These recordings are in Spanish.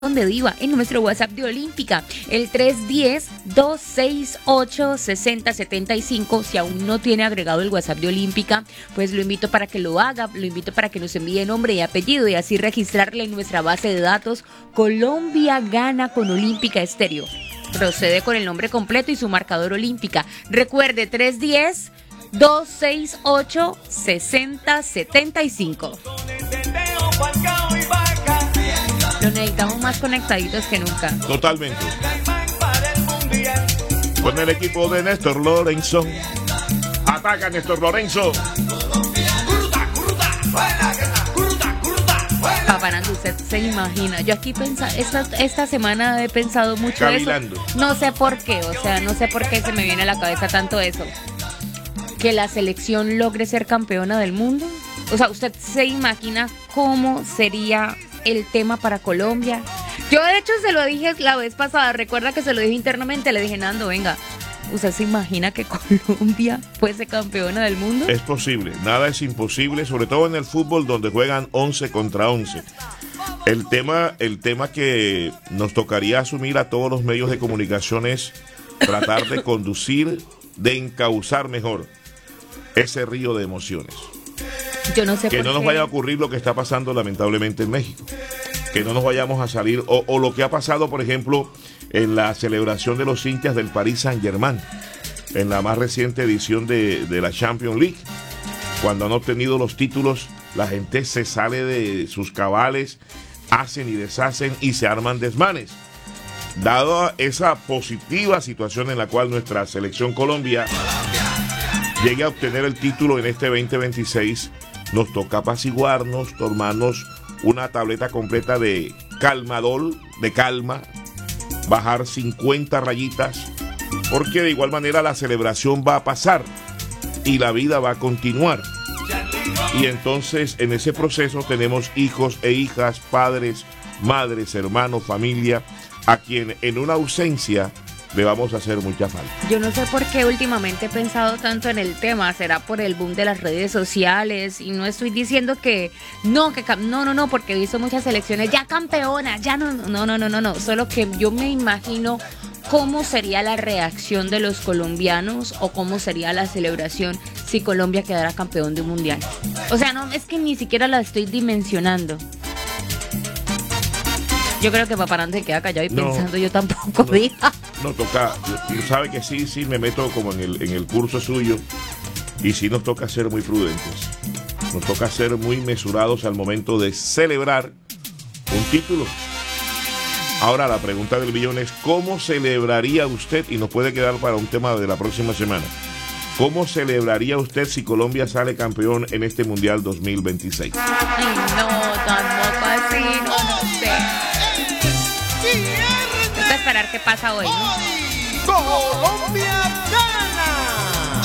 de Diva en nuestro WhatsApp de Olímpica, el 310-268-6075. Si aún no tiene agregado el WhatsApp de Olímpica, pues lo invito para que lo haga, lo invito para que nos envíe nombre y apellido y así registrarle en nuestra base de datos. Colombia gana con Olímpica Estéreo. Procede con el nombre completo y su marcador Olímpica. Recuerde, 310-268-6075. Lo necesitamos más conectaditos que nunca. Totalmente. Con el equipo de Néstor Lorenzo. Ataca Néstor Lorenzo. Paparando, usted se imagina. Yo aquí esta semana he pensado mucho Cavilando. eso. No sé por qué, o sea, no sé por qué se me viene a la cabeza tanto eso. Que la selección logre ser campeona del mundo. O sea, ¿usted se imagina cómo sería el tema para Colombia? Yo de hecho se lo dije la vez pasada, recuerda que se lo dije internamente, le dije, Nando, venga, ¿usted se imagina que Colombia fuese campeona del mundo? Es posible, nada es imposible, sobre todo en el fútbol donde juegan 11 contra 11. El tema que nos tocaría asumir a todos los medios de comunicación es tratar de conducir, de encauzar mejor ese río de emociones. Yo no sé que por no nos qué. vaya a ocurrir lo que está pasando lamentablemente en México, que no nos vayamos a salir o lo que ha pasado por ejemplo en la celebración de los hinchas del Paris Saint-Germain en la más reciente edición de la Champions League, cuando han obtenido los títulos. La gente se sale de sus cabales, hacen y deshacen y se arman desmanes. Dado esa positiva situación en la cual nuestra selección Colombia llegue a obtener el título en este 2026, nos toca apaciguarnos, tomarnos una tableta completa de calmadol, de calma, bajar 50 rayitas, porque de igual manera la celebración va a pasar y la vida va a continuar. Y entonces en ese proceso tenemos hijos e hijas, padres, madres, hermanos, familia, a quien en una ausencia le vamos a hacer mucha falta. Yo no sé por qué últimamente he pensado tanto en el tema. ¿Será por el boom de las redes sociales? Y no estoy diciendo que no, porque he visto muchas selecciones ya campeonas, ya no. Solo que yo me imagino cómo sería la reacción de los colombianos o cómo sería la celebración si Colombia quedara campeón de un mundial. O sea, no, es que ni siquiera la estoy dimensionando. Yo creo que Paparán se queda callado y pensando, yo tampoco, diga. No toca, yo sabe que sí me meto como en el curso suyo y sí nos toca ser muy prudentes. Nos toca ser muy mesurados al momento de celebrar un título. Ahora la pregunta del millón es, ¿cómo celebraría usted? Y nos puede quedar para un tema de la próxima semana. ¿Cómo celebraría usted si Colombia sale campeón en este Mundial 2026? Ay, no, tampoco así, no sé. Hay que esperar qué pasa hoy, ¿no? Colombia gana.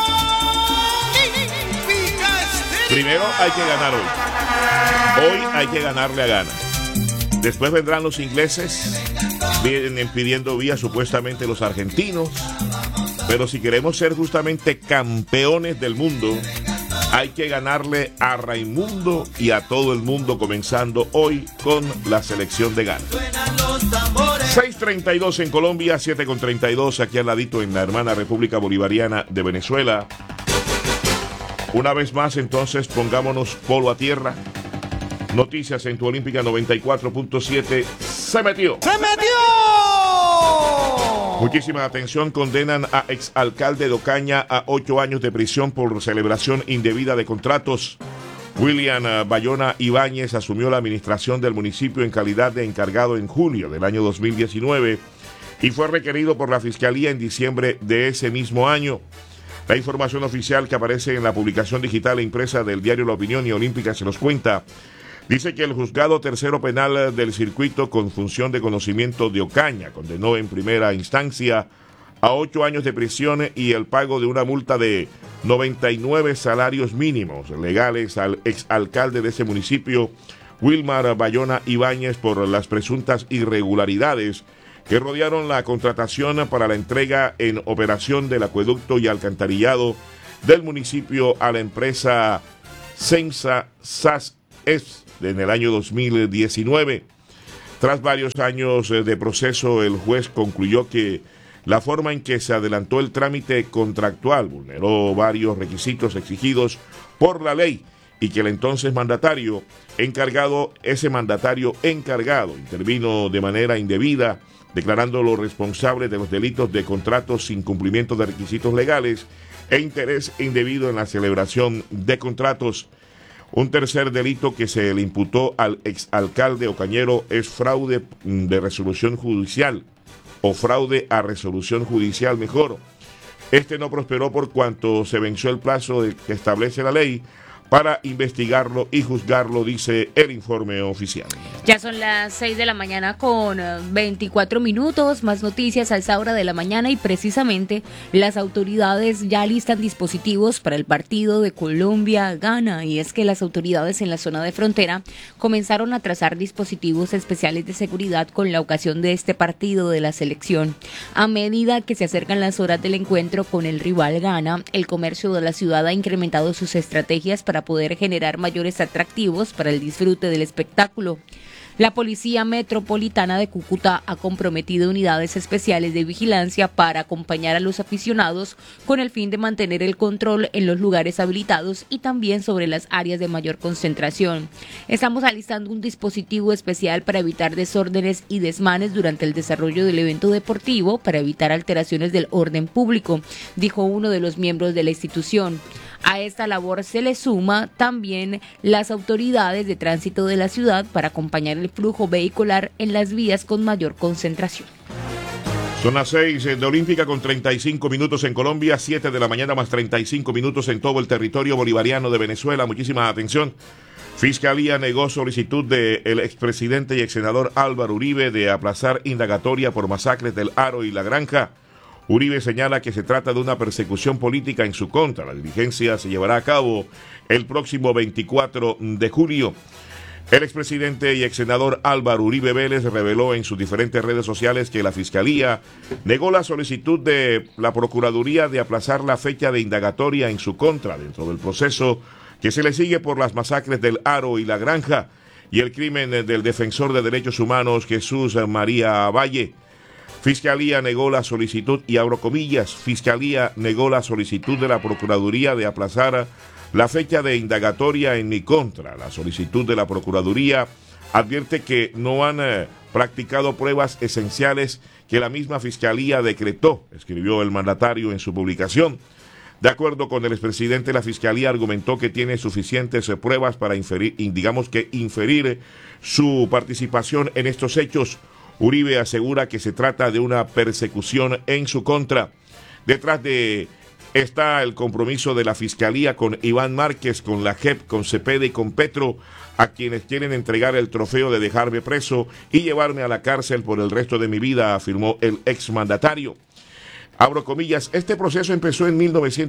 Primero hay que ganar hoy. Hoy hay que ganarle a Ghana. Después vendrán los ingleses, vienen pidiendo vía supuestamente los argentinos. Pero si queremos ser justamente campeones del mundo, hay que ganarle a Raimundo y a todo el mundo, comenzando hoy con la selección de Ghana. 6:32 en Colombia, 7:32 aquí al ladito en la hermana República Bolivariana de Venezuela. Una vez más, entonces, pongámonos polo a tierra. Noticias en tu Olímpica 94.7. ¡Se metió! ¡Se metió! Muchísima atención. Condenan a exalcalde de Ocaña a 8 años de prisión por celebración indebida de contratos. William Bayona Ibáñez asumió la administración del municipio en calidad de encargado en julio del año 2019 y fue requerido por la Fiscalía en diciembre de ese mismo año. La información oficial que aparece en la publicación digital e impresa del diario La Opinión y Olímpica se los cuenta. Dice que el juzgado tercero penal del circuito con función de conocimiento de Ocaña condenó en primera instancia a 8 años de prisión y el pago de una multa de 99 salarios mínimos legales al exalcalde de ese municipio, Wilmar Bayona Ibáñez, por las presuntas irregularidades que rodearon la contratación para la entrega en operación del acueducto y alcantarillado del municipio a la empresa Censa SAS en el año 2019. Tras varios años de proceso, el juez concluyó que la forma en que se adelantó el trámite contractual vulneró varios requisitos exigidos por la ley y que el entonces mandatario encargado intervino de manera indebida, declarándolo responsable de los delitos de contratos sin cumplimiento de requisitos legales e interés indebido en la celebración de contratos. Un tercer delito que se le imputó al exalcalde Ocañero es fraude de resolución judicial, o fraude a resolución judicial mejor. Este no prosperó por cuanto se venció el plazo que establece la ley para investigarlo y juzgarlo, dice el informe oficial. Ya son las 6 de la mañana con 24 minutos, más noticias a esa hora de la mañana y precisamente las autoridades ya listan dispositivos para el partido de Colombia-Ghana, y es que las autoridades en la zona de frontera comenzaron a trazar dispositivos especiales de seguridad con la ocasión de este partido de la selección. A medida que se acercan las horas del encuentro con el rival Ghana, el comercio de la ciudad ha incrementado sus estrategias para poder generar mayores atractivos para el disfrute del espectáculo. La Policía Metropolitana de Cúcuta ha comprometido unidades especiales de vigilancia para acompañar a los aficionados con el fin de mantener el control en los lugares habilitados y también sobre las áreas de mayor concentración. Estamos alistando un dispositivo especial para evitar desórdenes y desmanes durante el desarrollo del evento deportivo para evitar alteraciones del orden público, dijo uno de los miembros de la institución. A esta labor se le suma también las autoridades de tránsito de la ciudad para acompañar el flujo vehicular en las vías con mayor concentración. Son las 6 de Olímpica con 35 minutos en Colombia, 7 de la mañana más 35 minutos en todo el territorio bolivariano de Venezuela. Muchísima atención. Fiscalía negó solicitud del expresidente y exsenador Álvaro Uribe de aplazar indagatoria por masacres del Aro y La Granja. Uribe señala que se trata de una persecución política en su contra. La diligencia se llevará a cabo el próximo 24 de julio. El expresidente y exsenador Álvaro Uribe Vélez reveló en sus diferentes redes sociales que la Fiscalía negó la solicitud de la Procuraduría de aplazar la fecha de indagatoria en su contra dentro del proceso que se le sigue por las masacres del Aro y La Granja y el crimen del defensor de derechos humanos Jesús María Valle. Fiscalía negó la solicitud, y abro comillas, Fiscalía negó la solicitud de la Procuraduría de aplazar la fecha de indagatoria en mi contra. La solicitud de la Procuraduría advierte que no han practicado pruebas esenciales que la misma Fiscalía decretó, escribió el mandatario en su publicación. De acuerdo con el expresidente, la Fiscalía argumentó que tiene suficientes pruebas para inferir su participación en estos hechos. Uribe asegura que se trata de una persecución en su contra. Detrás de está el compromiso de la Fiscalía con Iván Márquez, con la JEP, con Cepeda y con Petro, a quienes quieren entregar el trofeo de dejarme preso y llevarme a la cárcel por el resto de mi vida, afirmó el exmandatario. Abro comillas, este proceso empezó en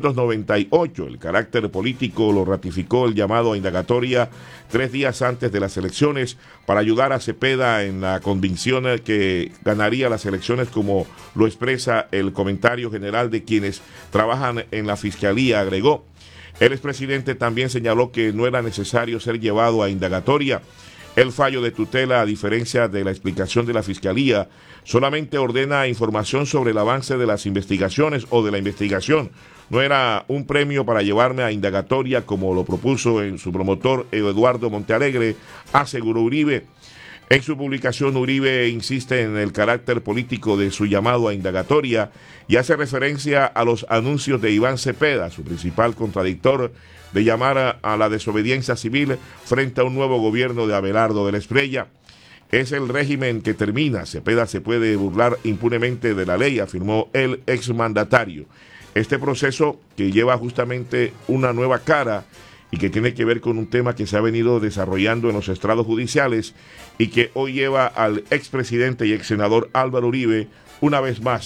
1998. El carácter político lo ratificó el llamado a indagatoria 3 días antes de las elecciones para ayudar a Cepeda en la convicción que ganaría las elecciones, como lo expresa el comentario general de quienes trabajan en la Fiscalía, agregó. El expresidente también señaló que no era necesario ser llevado a indagatoria. El fallo de tutela, a diferencia de la explicación de la Fiscalía, solamente ordena información sobre el avance de las investigaciones o de la investigación. No era un premio para llevarme a indagatoria como lo propuso en su promotor Eduardo Montealegre, aseguró Uribe. En su publicación, Uribe insiste en el carácter político de su llamado a indagatoria y hace referencia a los anuncios de Iván Cepeda, su principal contradictor, de llamar a la desobediencia civil frente a un nuevo gobierno de Abelardo de la Espriella. Es el régimen que termina. Cepeda se puede burlar impunemente de la ley, afirmó el exmandatario. Este proceso, que lleva justamente una nueva cara y que tiene que ver con un tema que se ha venido desarrollando en los estrados judiciales y que hoy lleva al expresidente y exsenador Álvaro Uribe una vez más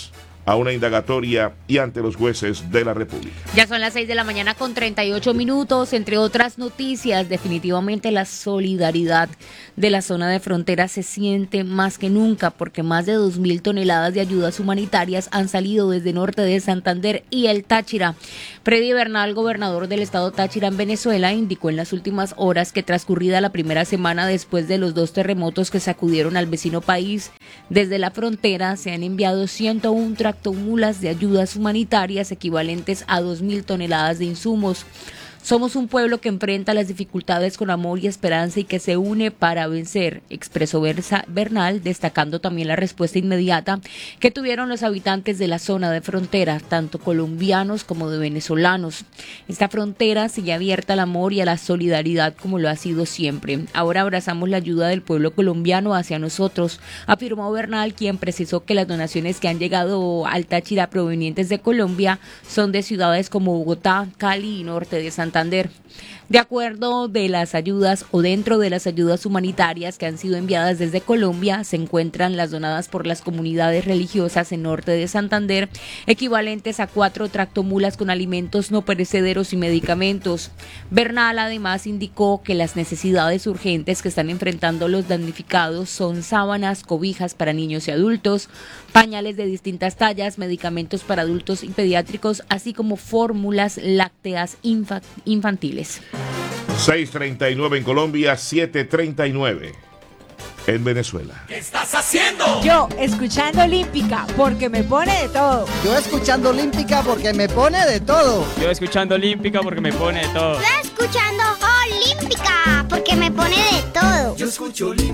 a una indagatoria y ante los jueces de la República. Ya son las 6 de la mañana con 38 minutos. Entre otras noticias, definitivamente la solidaridad de la zona de frontera se siente más que nunca, porque más de 2.000 toneladas de ayudas humanitarias han salido desde norte de Santander y el Táchira. Freddy Bernal, gobernador del estado Táchira en Venezuela, indicó en las últimas horas que transcurrida la primera semana después de los 2 terremotos que sacudieron al vecino país, desde la frontera se han enviado 101 tractomulas de ayudas humanitarias equivalentes a 2.000 toneladas de insumos. Somos un pueblo que enfrenta las dificultades con amor y esperanza y que se une para vencer, expresó Bernal, destacando también la respuesta inmediata que tuvieron los habitantes de la zona de frontera, tanto colombianos como de venezolanos. Esta frontera sigue abierta al amor y a la solidaridad como lo ha sido siempre. Ahora abrazamos la ayuda del pueblo colombiano hacia nosotros, afirmó Bernal, quien precisó que las donaciones que han llegado al Táchira provenientes de Colombia son de ciudades como Bogotá, Cali y norte de Santander. De acuerdo de las ayudas o dentro de las ayudas humanitarias que han sido enviadas desde Colombia, se encuentran las donadas por las comunidades religiosas en norte de Santander, equivalentes a 4 tractomulas con alimentos no perecederos y medicamentos. Bernal además indicó que las necesidades urgentes que están enfrentando los damnificados son sábanas, cobijas para niños y adultos, pañales de distintas tallas, medicamentos para adultos y pediátricos, así como fórmulas lácteas infantiles. 6:39 en Colombia, 7:39 en Venezuela. ¿Qué estás haciendo? Yo escuchando Olímpica porque me pone de todo. Yo escuchando Olímpica porque me pone de todo. Yo escuchando Olímpica porque me pone de todo. Yo escuchando Olímpica porque me pone de todo. Yo escucho Olímpica